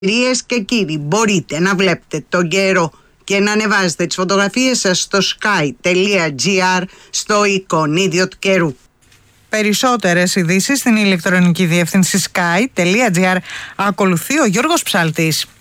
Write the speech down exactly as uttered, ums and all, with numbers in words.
Κυρίες και κύριοι, μπορείτε να βλέπετε τον καιρό και να ανεβάζετε τις φωτογραφίες σας στο sky.gr στο εικονίδιο του καιρού. Περισσότερες ειδήσεις στην ηλεκτρονική διεύθυνση sky.gr. Ακολουθεί ο Γιώργος Ψάλτης.